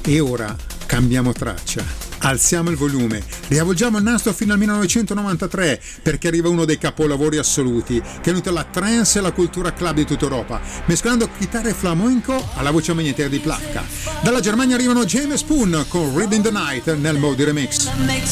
E ora cambiamo traccia, alziamo il volume, riavvolgiamo il nastro fino al 1993 perché arriva uno dei capolavori assoluti che ha unito la trance e la cultura club di tutta Europa, mescolando chitarre flamenco alla voce magnetica di Plavka. Dalla Germania arrivano James Spoon con Reading the Night nel mode remix.